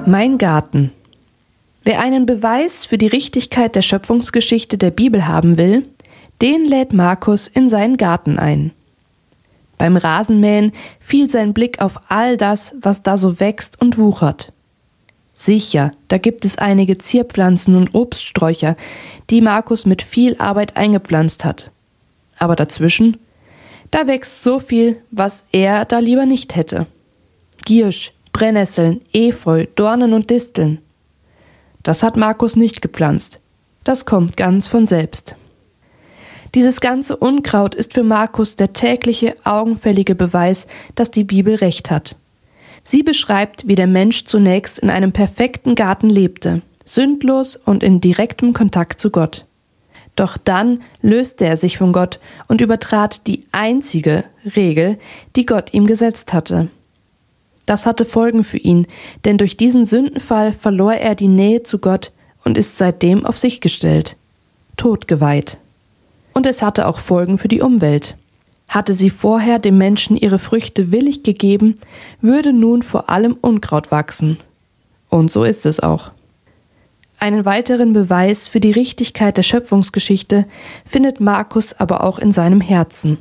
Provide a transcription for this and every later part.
Mein Garten. Wer einen Beweis für die Richtigkeit der Schöpfungsgeschichte der Bibel haben will, den lädt Markus in seinen Garten ein. Beim Rasenmähen fiel sein Blick auf all das, was da so wächst und wuchert. Sicher, da gibt es einige Zierpflanzen und Obststräucher, die Markus mit viel Arbeit eingepflanzt hat. Aber dazwischen, da wächst so viel, was er da lieber nicht hätte. Giersch, Brennnesseln, Efeu, Dornen und Disteln. Das hat Markus nicht gepflanzt. Das kommt ganz von selbst. Dieses ganze Unkraut ist für Markus der tägliche, augenfällige Beweis, dass die Bibel recht hat. Sie beschreibt, wie der Mensch zunächst in einem perfekten Garten lebte, sündlos und in direktem Kontakt zu Gott. Doch dann löste er sich von Gott und übertrat die einzige Regel, die Gott ihm gesetzt hatte. Das hatte Folgen für ihn, denn durch diesen Sündenfall verlor er die Nähe zu Gott und ist seitdem auf sich gestellt, totgeweiht. Und es hatte auch Folgen für die Umwelt. Hatte sie vorher dem Menschen ihre Früchte willig gegeben, würde nun vor allem Unkraut wachsen. Und so ist es auch. Einen weiteren Beweis für die Richtigkeit der Schöpfungsgeschichte findet Markus aber auch in seinem Herzen.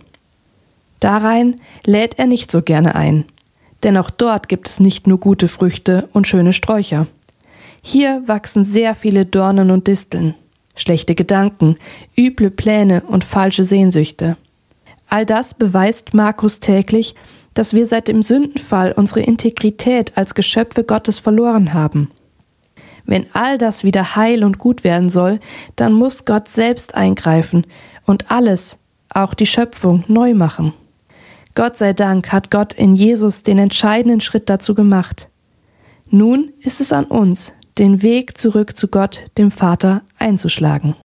Darein lädt er nicht so gerne ein. Denn auch dort gibt es nicht nur gute Früchte und schöne Sträucher. Hier wachsen sehr viele Dornen und Disteln, schlechte Gedanken, üble Pläne und falsche Sehnsüchte. All das beweist Markus täglich, dass wir seit dem Sündenfall unsere Integrität als Geschöpfe Gottes verloren haben. Wenn all das wieder heil und gut werden soll, dann muss Gott selbst eingreifen und alles, auch die Schöpfung, neu machen. Gott sei Dank hat Gott in Jesus den entscheidenden Schritt dazu gemacht. Nun ist es an uns, den Weg zurück zu Gott, dem Vater, einzuschlagen.